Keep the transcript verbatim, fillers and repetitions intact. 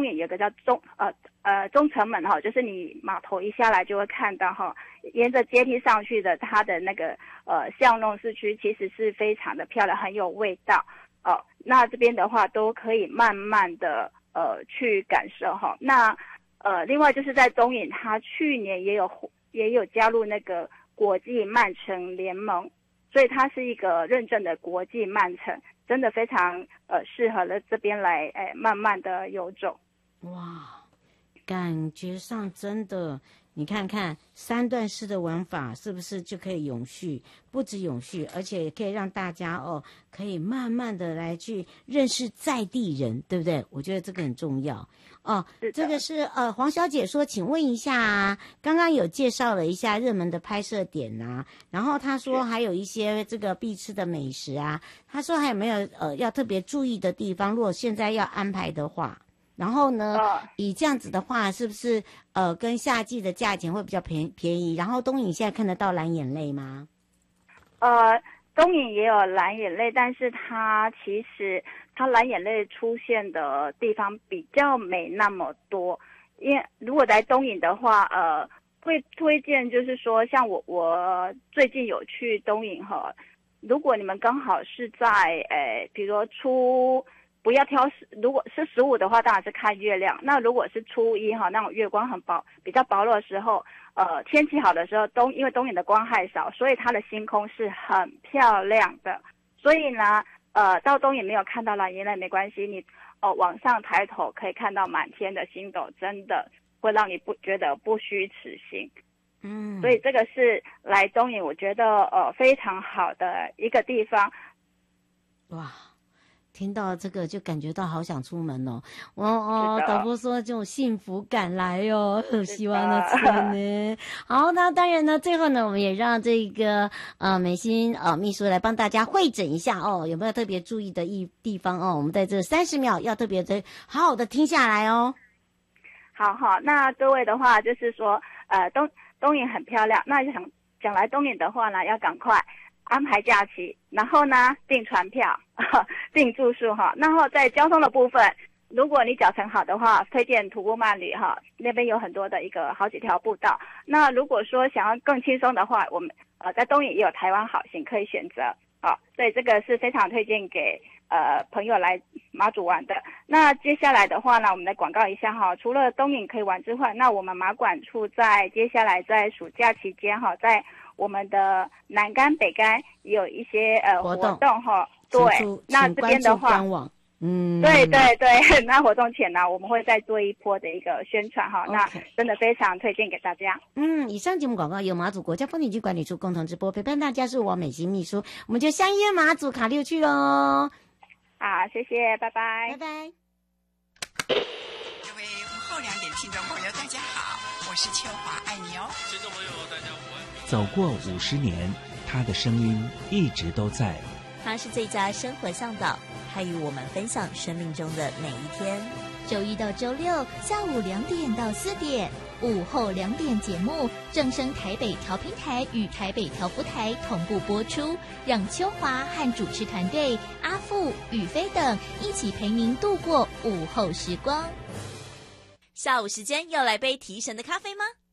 东引有个叫中呃呃中城门哈，就是你码头一下来就会看到哈，沿着阶梯上去的它的那个呃巷弄市区，其实是非常的漂亮，很有味道哦、呃。那这边的话都可以慢慢的呃去感受哈。那呃另外就是在东引，它去年也有也有加入那个国际慢城联盟，所以它是一个认证的国际慢城。真的非常呃适合了这边来哎慢慢的游走。 哇，感觉上真的，你看看三段式的玩法是不是就可以永续？不止永续，而且也可以让大家哦可以慢慢的来去认识在地人，对不对？我觉得这个很重要哦。这个是呃黄小姐说，请问一下啊，刚刚有介绍了一下热门的拍摄点啊，然后她说还有一些这个必吃的美食啊，她说还有没有呃要特别注意的地方？如果现在要安排的话。然后呢、哦，以这样子的话，是不是呃跟夏季的价钱会比较便便宜？然后东引现在看得到蓝眼泪吗？ 呃，东引也有蓝眼泪，但是它其实它蓝眼泪出现的地方比较没那么多。因为如果来东引的话，呃，会推荐就是说，像我我最近有去东引哈，如果你们刚好是在呃，比如说初。不要挑，如果是十五的话，当然是看月亮。那如果是初一哈，那种月光很薄、比较薄弱的时候，呃，天气好的时候，东因为东引的光害少，所以它的星空是很漂亮的。所以呢，呃，到东引没有看到蓝眼泪没关系，你哦、呃、往上抬头可以看到满天的星斗，真的会让你不觉得不虚此行。嗯，所以这个是来东引我觉得呃非常好的一个地方。 哇。听到这个就感觉到好想出门哦！哦哦，导播说这种幸福感来哦，希望的真呢。好，那当然呢，最后呢，我们也让这个呃美心呃秘书来帮大家会诊一下哦，有没有特别注意的一地方哦？我们在这三十秒要特别的好好的听下来哦。 好好，那各位的话就是说，呃，东东引很漂亮，那想想来东引的话呢，要赶快。安排假期，然后呢订船票、订住宿哈。然后在交通的部分，如果你脚程好的话，推荐徒步慢旅哈，那边有很多的一个好几条步道。那如果说想要更轻松的话，我们呃在东引也有台湾好行可以选择啊，所以这个是非常推荐给呃朋友来马祖玩的。那接下来的话呢，我们来广告一下哈，除了东引可以玩之外，那我们马管处在接下来在暑假期间哈，在我们的南竿北竿也有一些呃活动哈，对，那这边的话，嗯，对对对，那活动前呢，我们会再做一波的一个宣传哈， okay. 那真的非常推荐给大家。 嗯，以上节目广告由马祖国家风景区管理处共同直播，陪伴大家是我美心秘书，我们就相约马祖卡六去喽。 好，谢谢，拜拜， 拜拜。 各位午后两点听众朋友，大家好，我是秋华，爱你哦。 听众朋友，大家午安。 走过五十年，他的声音一直都在。 他是最佳生活向导，他与我们分享生命中的每一天。 周一到周六下午两点到四点，午后两点节目正声台北调频台与台北调福台同步播出，让秋华和主持团队阿富、宇飞等一起陪您度过午后时光。 下午时间要来杯提神的咖啡吗？